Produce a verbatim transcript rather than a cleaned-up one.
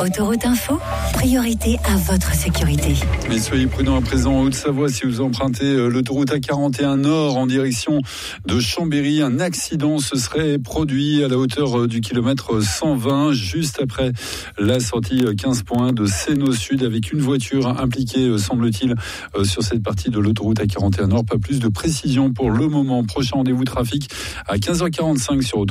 Autoroute Info, priorité à votre sécurité. Mais soyez prudents à présent en Haute-Savoie si vous empruntez l'autoroute A quarante et un Nord en direction de Chambéry. Un accident se serait produit à la hauteur du kilomètre cent vingt, juste après la sortie quinze point un de Séno Sud, avec une voiture impliquée, semble-t-il, sur cette partie de l'autoroute A quarante et un Nord. Pas plus de précision pour le moment. Prochain rendez-vous trafic à quinze heures quarante-cinq sur Autoroute.